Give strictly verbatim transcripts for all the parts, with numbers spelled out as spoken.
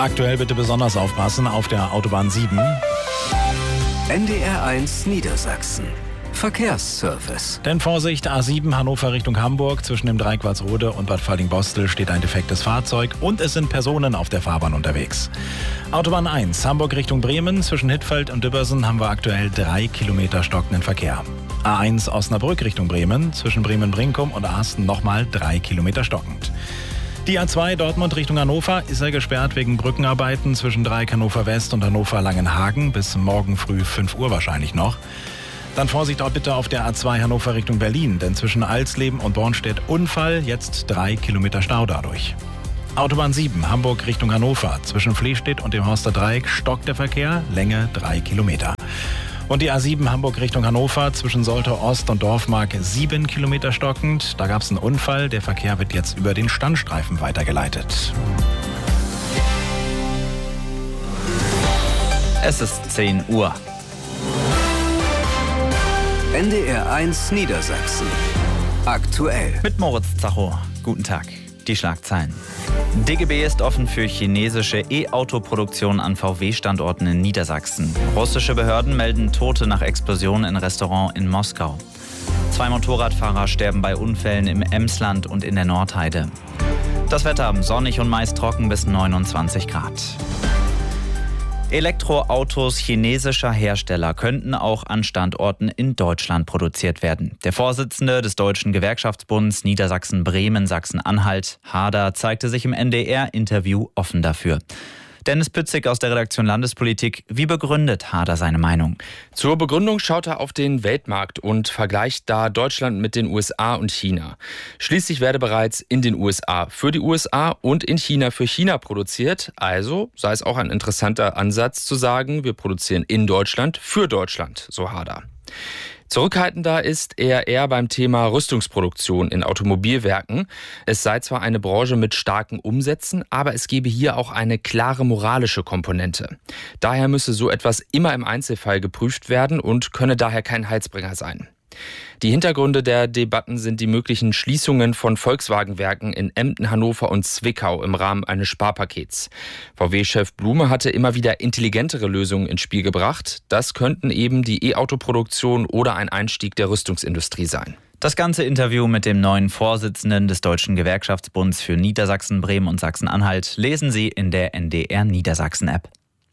Aktuell bitte besonders aufpassen auf der Autobahn sieben. N D R eins Niedersachsen. Verkehrsservice. Denn Vorsicht, A sieben Hannover Richtung Hamburg. Zwischen dem Dreieck Walsrode und Bad Fallding-Bostel steht ein defektes Fahrzeug und es sind Personen auf der Fahrbahn unterwegs. Autobahn eins Hamburg Richtung Bremen. Zwischen Hittfeld und Dübbersen haben wir aktuell drei Kilometer stockenden Verkehr. A eins Osnabrück Richtung Bremen. Zwischen Bremen-Brinkum und Asten nochmal drei Kilometer stockend. Die A zwei Dortmund Richtung Hannover ist er gesperrt wegen Brückenarbeiten zwischen Dreieck Hannover West und Hannover Langenhagen. Bis morgen früh fünf Uhr wahrscheinlich noch. Dann Vorsicht auch bitte auf der A zwei Hannover Richtung Berlin, denn zwischen Alsleben und Bornstedt Unfall, jetzt drei Kilometer Stau dadurch. Autobahn sieben Hamburg Richtung Hannover, zwischen Flehstedt und dem Horster Dreieck stockt der Verkehr, Länge drei Kilometer. Und die A sieben Hamburg Richtung Hannover, zwischen Soltau Ost und Dorfmark sieben Kilometer stockend. Da gab es einen Unfall, der Verkehr wird jetzt über den Standstreifen weitergeleitet. Es ist zehn Uhr. N D R eins Niedersachsen. Aktuell. Mit Moritz Zacho. Guten Tag. Die Schlagzeilen. D G B ist offen für chinesische E-Auto-Produktion an V W-Standorten in Niedersachsen. Russische Behörden melden Tote nach Explosion in Restaurant in Moskau. Zwei Motorradfahrer sterben bei Unfällen im Emsland und in der Nordheide. Das Wetter sonnig und meist trocken bis neunundzwanzig Grad. Elektroautos chinesischer Hersteller könnten auch an Standorten in Deutschland produziert werden. Der Vorsitzende des Deutschen Gewerkschaftsbunds Niedersachsen-Bremen, Sachsen-Anhalt, Harder, zeigte sich im N D R-Interview offen dafür. Dennis Pützig aus der Redaktion Landespolitik. Wie begründet Harder seine Meinung? Zur Begründung schaut er auf den Weltmarkt und vergleicht da Deutschland mit den U S A und China. Schließlich werde bereits in den U S A für die U S A und in China für China produziert. Also sei es auch ein interessanter Ansatz zu sagen, wir produzieren in Deutschland für Deutschland, so Harder. Zurückhaltender ist er eher beim Thema Rüstungsproduktion in Automobilwerken. Es sei zwar eine Branche mit starken Umsätzen, aber es gebe hier auch eine klare moralische Komponente. Daher müsse so etwas immer im Einzelfall geprüft werden und könne daher kein Heilsbringer sein. Die Hintergründe der Debatten sind die möglichen Schließungen von Volkswagen-Werken in Emden, Hannover und Zwickau im Rahmen eines Sparpakets. V W-Chef Blume hatte immer wieder intelligentere Lösungen ins Spiel gebracht. Das könnten eben die E-Auto-Produktion oder ein Einstieg der Rüstungsindustrie sein. Das ganze Interview mit dem neuen Vorsitzenden des Deutschen Gewerkschaftsbunds für Niedersachsen, Bremen und Sachsen-Anhalt lesen Sie in der N D R Niedersachsen-App.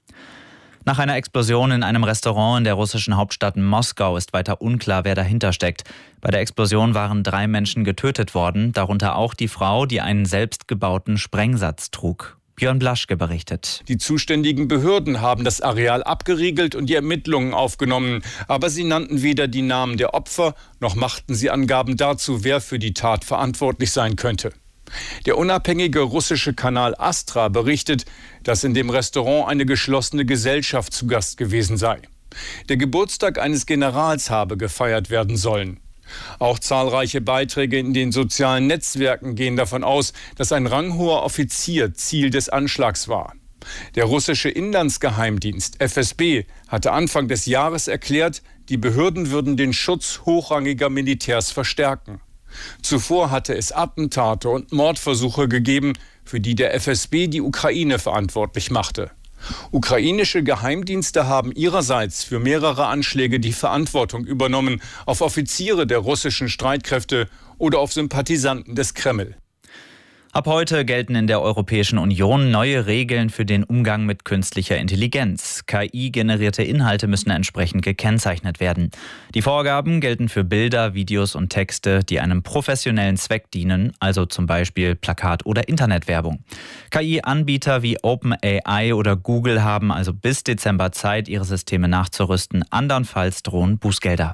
Nach einer Explosion in einem Restaurant in der russischen Hauptstadt Moskau ist weiter unklar, wer dahinter steckt. Bei der Explosion waren drei Menschen getötet worden, darunter auch die Frau, die einen selbstgebauten Sprengsatz trug. Björn Blaschke berichtet. Die zuständigen Behörden haben das Areal abgeriegelt und die Ermittlungen aufgenommen. Aber sie nannten weder die Namen der Opfer, noch machten sie Angaben dazu, wer für die Tat verantwortlich sein könnte. Der unabhängige russische Kanal Astra berichtet, dass in dem Restaurant eine geschlossene Gesellschaft zu Gast gewesen sei. Der Geburtstag eines Generals habe gefeiert werden sollen. Auch zahlreiche Beiträge in den sozialen Netzwerken gehen davon aus, dass ein ranghoher Offizier Ziel des Anschlags war. Der russische Inlandsgeheimdienst F S B hatte Anfang des Jahres erklärt, die Behörden würden den Schutz hochrangiger Militärs verstärken. Zuvor hatte es Attentate und Mordversuche gegeben, für die der F S B die Ukraine verantwortlich machte. Ukrainische Geheimdienste haben ihrerseits für mehrere Anschläge die Verantwortung übernommen, auf Offiziere der russischen Streitkräfte oder auf Sympathisanten des Kreml. Ab heute gelten in der Europäischen Union neue Regeln für den Umgang mit künstlicher Intelligenz. K I-generierte Inhalte müssen entsprechend gekennzeichnet werden. Die Vorgaben gelten für Bilder, Videos und Texte, die einem professionellen Zweck dienen, also zum Beispiel Plakat- oder Internetwerbung. K I-Anbieter wie OpenAI oder Google haben also bis Dezember Zeit, ihre Systeme nachzurüsten. Andernfalls drohen Bußgelder.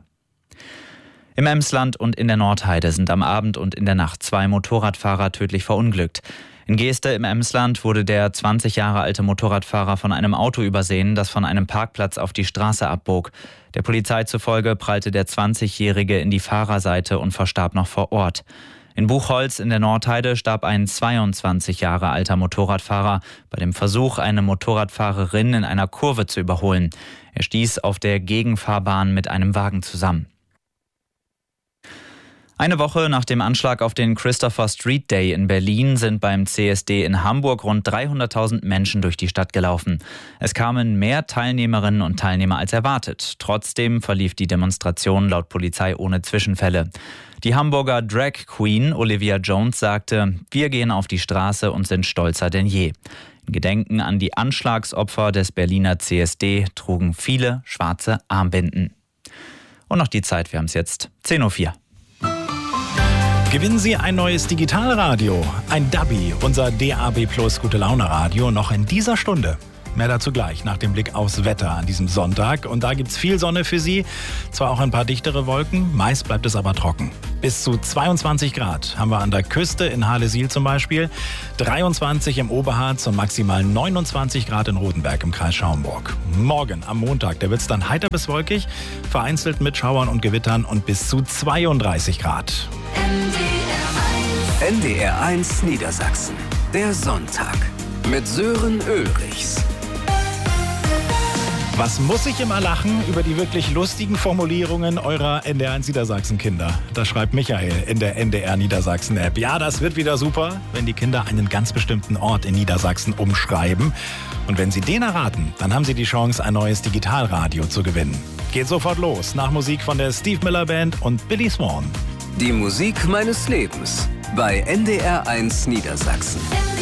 Im Emsland und in der Nordheide sind am Abend und in der Nacht zwei Motorradfahrer tödlich verunglückt. In Geeste im Emsland wurde der zwanzig Jahre alte Motorradfahrer von einem Auto übersehen, das von einem Parkplatz auf die Straße abbog. Der Polizei zufolge prallte der zwanzigjährige in die Fahrerseite und verstarb noch vor Ort. In Buchholz in der Nordheide starb ein zweiundzwanzig Jahre alter Motorradfahrer bei dem Versuch, eine Motorradfahrerin in einer Kurve zu überholen. Er stieß auf der Gegenfahrbahn mit einem Wagen zusammen. Eine Woche nach dem Anschlag auf den Christopher Street Day in Berlin sind beim C S D in Hamburg rund dreihunderttausend Menschen durch die Stadt gelaufen. Es kamen mehr Teilnehmerinnen und Teilnehmer als erwartet. Trotzdem verlief die Demonstration laut Polizei ohne Zwischenfälle. Die Hamburger Drag Queen Olivia Jones sagte: Wir gehen auf die Straße und sind stolzer denn je. In Gedenken an die Anschlagsopfer des Berliner C S D trugen viele schwarze Armbinden. Und noch die Zeit, wir haben es jetzt zehn Uhr vier. Gewinnen Sie ein neues Digitalradio, ein Dubby, unser D A B Plus Gute-Laune-Radio, noch in dieser Stunde. Mehr dazu gleich nach dem Blick aufs Wetter an diesem Sonntag. Und da gibt's viel Sonne für Sie, zwar auch ein paar dichtere Wolken, meist bleibt es aber trocken. Bis zu zweiundzwanzig Grad haben wir an der Küste in Halle-Siel zum Beispiel, dreiundzwanzig im Oberharz und maximal neunundzwanzig Grad in Rotenberg im Kreis Schaumburg. Morgen am Montag, da wird's dann heiter bis wolkig, vereinzelt mit Schauern und Gewittern und bis zu zweiunddreißig Grad. N D R eins Niedersachsen, der Sonntag mit Sören Ulrichs. Was muss ich immer lachen über die wirklich lustigen Formulierungen eurer N D R eins Niedersachsen-Kinder? Das schreibt Michael in der N D R Niedersachsen-App. Ja, das wird wieder super, wenn die Kinder einen ganz bestimmten Ort in Niedersachsen umschreiben. Und wenn sie den erraten, dann haben sie die Chance, ein neues Digitalradio zu gewinnen. Geht sofort los, nach Musik von der Steve Miller Band und Billy Swan. Die Musik meines Lebens bei N D R eins Niedersachsen.